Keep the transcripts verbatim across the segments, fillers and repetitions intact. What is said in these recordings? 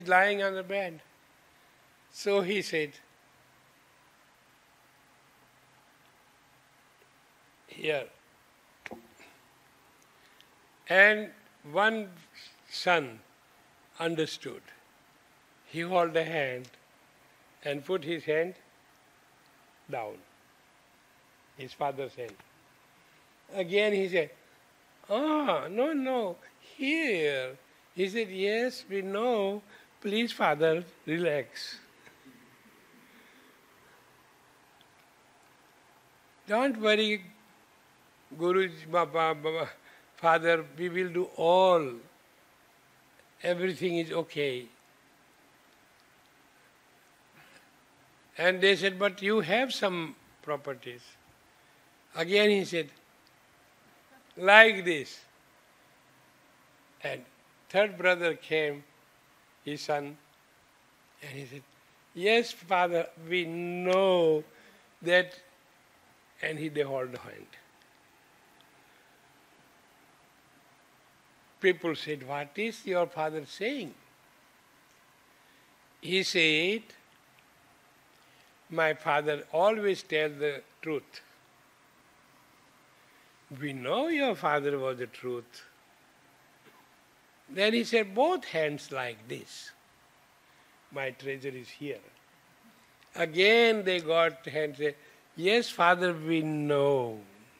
lying on the bed. So he said, here. And one son understood. He held a hand and put his hand down, his father's hand. Again he said, ah, no, no, here. He said, yes, we know. Please, father, relax. Don't worry, Guruji, Baba, Baba, Father, we will do all. Everything is okay. And they said, but you have some properties. Again he said, like this. And third brother came, his son, and he said, yes, father, we know that. And he they hold hand. People said, what is your father saying? He said, my father always tells the truth. We know your father was the truth. Then he said, both hands like this. My treasure is here. Again they got hands, say, yes, father, we know.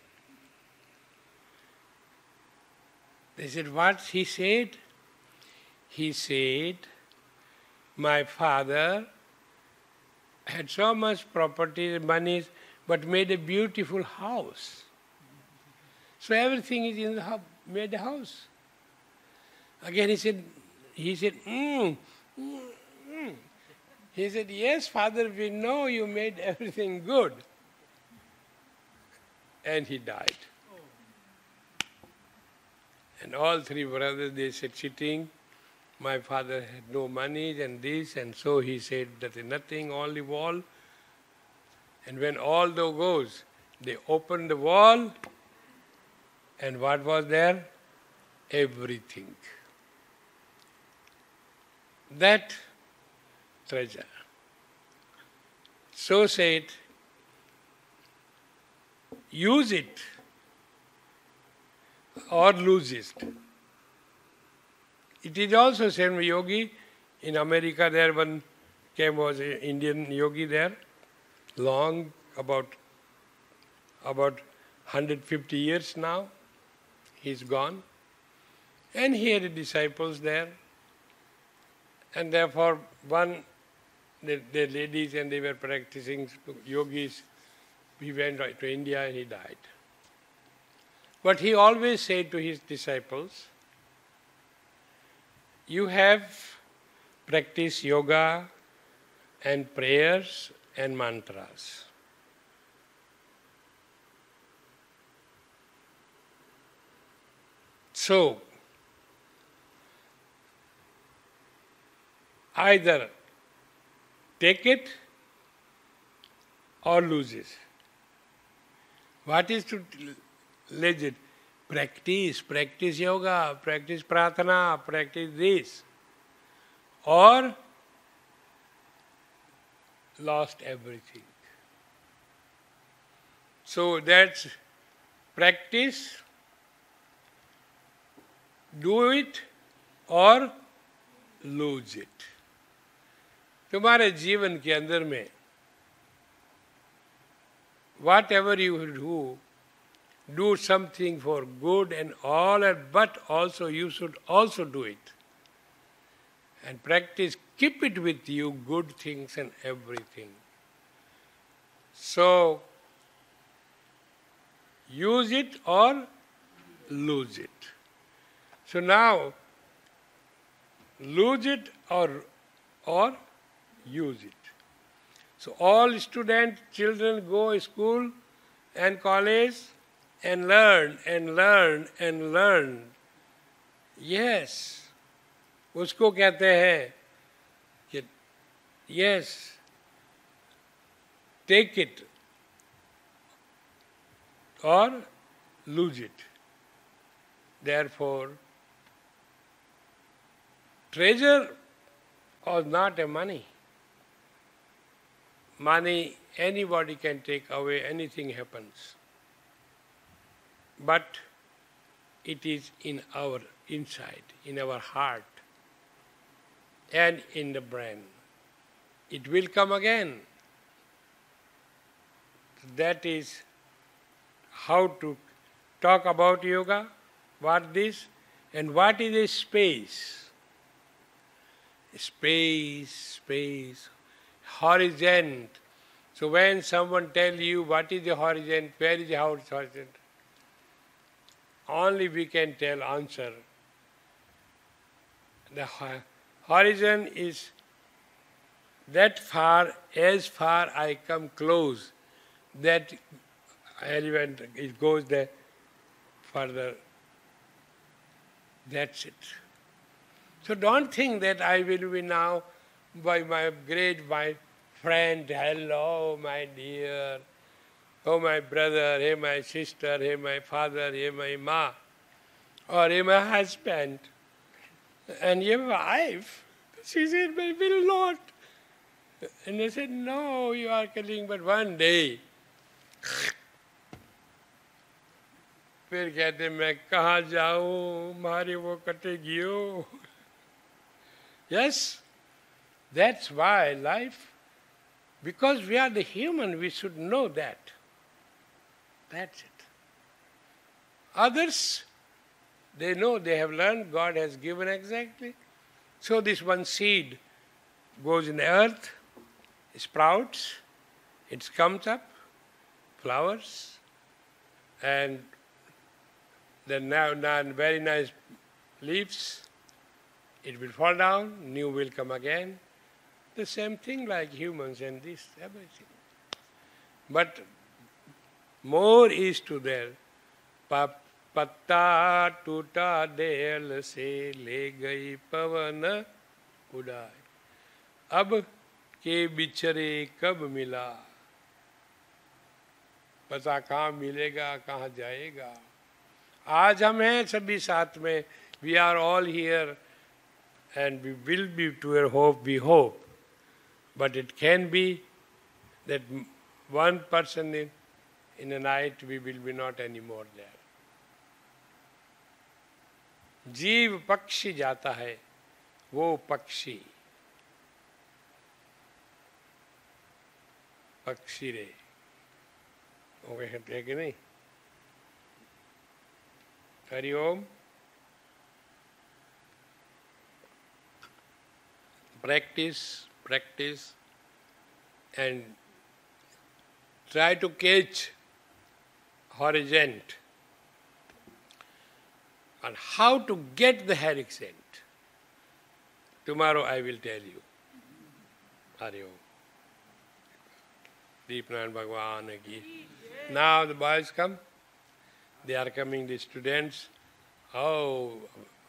They said, what he said? He said, my father had so much property, money, but made a beautiful house. So everything is in the house, made a house. Again he said, he said, mm, mm, mm. He said, yes, father, we know you made everything good. And he died. And all three brothers, they said, sitting, my father had no money and this, and so he said, that is nothing, only wall. And when all those goes, they opened the wall, and what was there? Everything. That treasure. So said, use it or lose it. It is also same yogi. In America there one came, was an Indian yogi there, long, about, about one hundred fifty years now. He's gone. And he had disciples there. And therefore one, the, the ladies and they were practicing yogis, he went to India and he died. But he always said to his disciples, you have practiced yoga and prayers and mantras. So, either take it or lose it. What is to legit? Practice, practice yoga, practice pratana, practice this. Or lost everything. So that's practice, do it or lose it. तुम्हारे जीवन के अंदर में whatever you do, do something for good and all, but also you should also do it. And practice, keep it with you, good things and everything. So, use it or lose it. So now, lose it or, or use it. So all students, children go to school and college and learn and learn and learn. Yes. उसको कहते हैं कि yes, take it or lose it. Therefore, treasure or not a money. Money, anybody can take away, anything happens. But it is in our inside, in our heart, and in the brain. It will come again. That is how to talk about yoga, what this, and what is a space. Space, space, horizon. So when someone tells you what is the horizon, where is the horizon, only we can tell answer. The horizon is that far, as far I come close, that element, it goes there further. That's it. So don't think that I will be now by my great my friend, hello my dear, oh my brother, hey my sister, hey my father, hey my ma, or hey my husband, and your wife. She said, I will not. And I said, no, you are killing, but one day. फिर कहते मैं कहाँ जाऊँ मारे वो कटेगी हो. Yes, that's why life, because we are the human, we should know that. That's it. Others, they know, they have learned, God has given exactly. So this one seed goes in the earth, sprouts, it comes up, flowers, and then now, now very nice leaves. It will fall down, new will come again. The same thing like humans and this, everything. But more is to there. Patta tuta del se le gai pavan udai. Ab के बिछरे कब मिला, पता कहाँ मिलेगा कहाँ जाएगा. आज हम हैं सभी साथ में, we are all here and we will be to your hope, we hope. But it can be that one person in, in a night we will be not anymore there. जीव पक्षी जाता है, वो पक्षी पक्षी रे वो कहते हैं कि नहीं. हरि ओम. Practice, practice, and try to catch horizon. And how to get the horizon. Tomorrow I will tell you. Hari Om. Deepnand Bhagwan ki. Now the boys come. They are coming, the students. Oh,